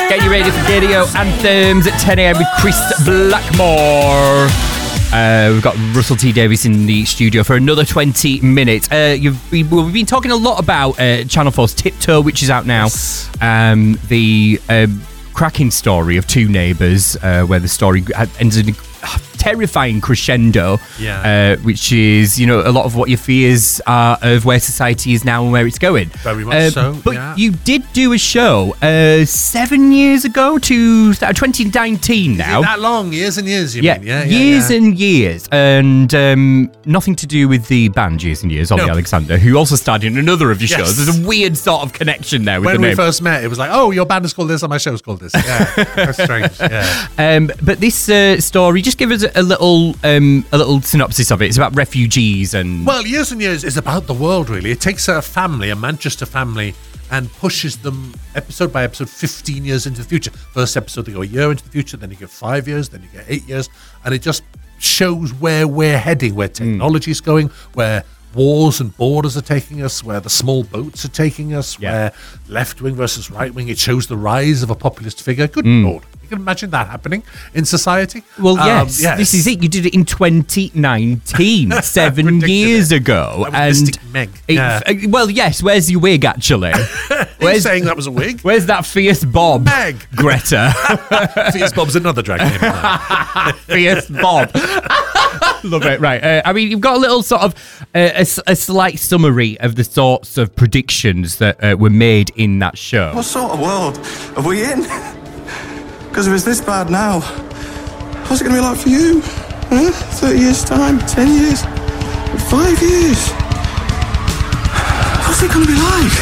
Get you ready for Radio Anthems at 10 a.m. with Chris Blackmore. We've got Russell T Davies in the studio for another 20 minutes. We've been talking a lot about Channel 4's Tiptoe, which is out now. The cracking story of two neighbours, where the story ends in a terrifying crescendo, which is, a lot of what your fears are of where society is now and where it's going. Very much so. But you did do a show 7 years ago to 2019 now. Is it that long? Years and years, you mean? Years and years. And nothing to do with the band Years and Years, Ollie Alexander, who also starred in another of your shows. There's a weird sort of connection there with when the name. When we first met, it was like, oh, your band is called this and my show's called this. Yeah, that's strange. Yeah. But this story, just give us a little synopsis of it. It's about refugees and... Well, Years and Years is about the world, really. It takes a family, a Manchester family, and pushes them episode by episode 15 years into the future. First episode, they go a year into the future, then you get 5 years, then you get 8 years, and it just shows where we're heading, where technology is going, where wars and borders are taking us, where the small boats are taking us, where left wing versus right wing. It shows the rise of a populist figure. Good Lord. You can imagine that happening in society. Well, yes. This is it. You did it in 2019, 7 years ago. And Meg. Well, yes. Where's your wig, actually? Where's saying that was a wig? Where's that Fierce Bob? Meg. Greta. Fierce Bob's another drag name. Fierce Bob. Love it. Right. You've got a little sort of a slight summary of the sorts of predictions that were made in that show. What sort of world are we in? Because if it's this bad now, what's it going to be like for you? 30 years' time, 10 years, 5 years? What's it going to be like?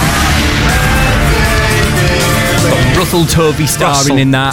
Russell Tovey starring in that.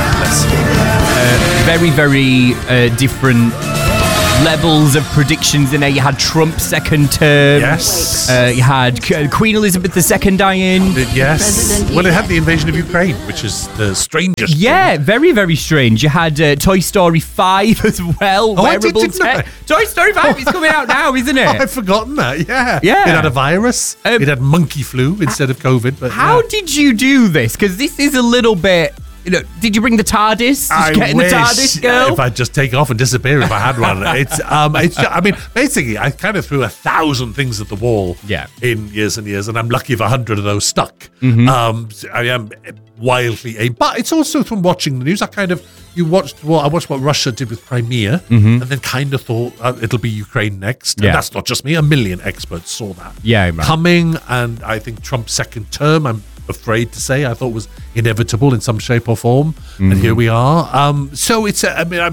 Very, very different levels of predictions in there. You had Trump's second term. Yes. You had Queen Elizabeth II dying. Yes. Well, it had the invasion of Ukraine, which is the strangest. Yeah, very, very strange. You had Toy Story 5 as well. Wearable tech. Toy Story 5 is coming out now, isn't it? I've forgotten that. Yeah. Yeah. It had a virus. It had monkey flu instead of COVID. But how did you do this? Because this is a little bit... did you bring the TARDIS? I get wish, the TARDIS, girl? If I'd just take off and disappear if I had one. Basically, I kind of threw 1,000 things at the wall in Years and Years, and I'm lucky if 100 of those stuck. I am wildly aimed. But it's also from watching the news. I watched what Russia did with Crimea, and then kind of thought it'll be Ukraine next. And that's not just me. 1 million experts saw that coming, and I think Trump's second term, I'm afraid to say, I thought was inevitable in some shape or form, and here we are. So it's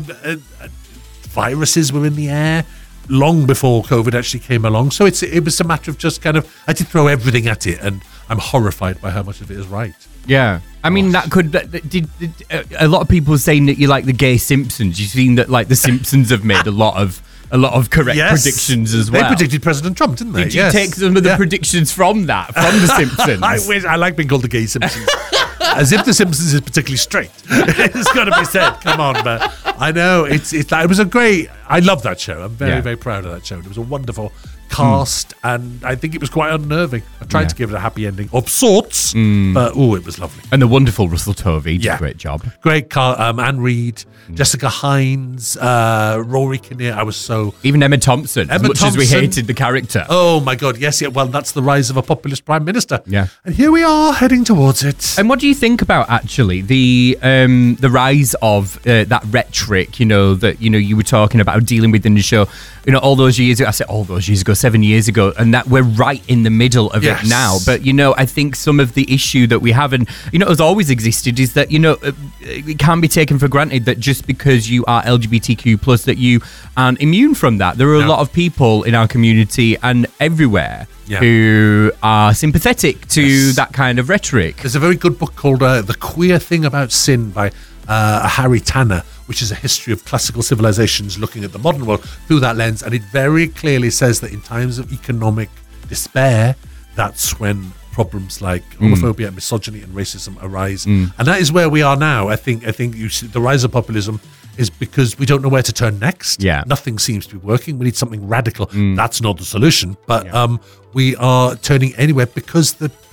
viruses were in the air long before COVID actually came along. So it was a matter of just kind of, I did throw everything at it, and I'm horrified by how much of it is right. Yeah. That could... Did a lot of people saying that you like the gay Simpsons. You've seen that, like, the Simpsons have made a lot of correct predictions as well. They predicted President Trump, didn't they? Did you take some of the predictions from the Simpsons? I like being called the gay Simpsons. As if the Simpsons is particularly straight. It's got to be said. Come on, but I know it was a great... I love that show. I'm very, very proud of that show. It was a wonderful cast, and I think it was quite unnerving. I tried to give it a happy ending of sorts, but it was lovely. And the wonderful Russell Tovey did a great job. Great Anne Reid, Jessica Hines, Rory Kinnear. I was so... Even Emma Thompson, as much as we hated the character. Oh my God, yes, well, that's the rise of a populist prime minister. Yeah. And here we are heading towards it. And what do you think about, actually, the rise of that rhetoric, that, you were talking about dealing with in the show, all those years ago, I said all those years ago, 7 years ago, and that we're right in the middle of it now. But, I think some of the issue that we have, and, has always existed, is that, it can't be taken for granted that just because you are LGBTQ+, that you aren't immune from that. There are a lot of people in our community and everywhere who are sympathetic to that kind of rhetoric. There's a very good book called The Queer Thing About Sin by Harry Tanner, which is a history of classical civilizations looking at the modern world through that lens. And it very clearly says that in times of economic despair, that's when problems like homophobia, misogyny and racism arise. And that is where we are now. I think you see the rise of populism is because we don't know where to turn next. Nothing seems to be working. We need something radical. That's not the solution. But we are turning anywhere because the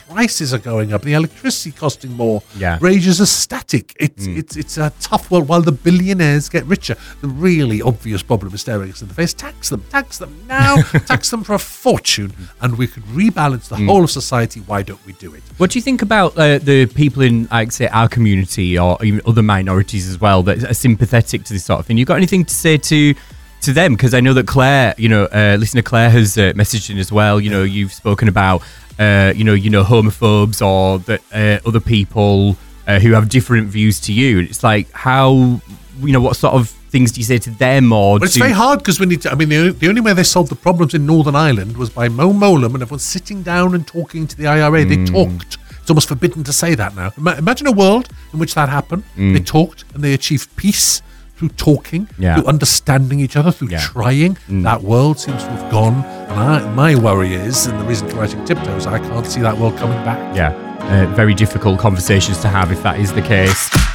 prices are going up, the electricity costing more, Yeah. wages are static. It's a tough world. While the billionaires get richer, the really obvious problem is staring us in the face. Tax them now, tax them for a fortune, and we could rebalance the whole of society. Why don't we do it? What do you think about the people in, like, say, our community or even other minorities as well that are sympathetic to this sort of thing? You got anything to say to them? Because I know that Claire, listener Claire has messaged in as well. You know, you've spoken about, homophobes or that other people who have different views to you. It's like, how, what sort of things do you say to them? Or it's very hard because we need to. I mean, the only way they solved the problems in Northern Ireland was by Mo Mowlam and everyone sitting down and talking to the IRA. They talked. It's almost forbidden to say that now. Imagine a world in which that happened. They talked and they achieved peace through talking, through understanding each other, through trying. That world seems to have gone. And my worry is, and the reason for writing Tiptoes, I can't see that world coming back. Yeah, very difficult conversations to have if that is the case.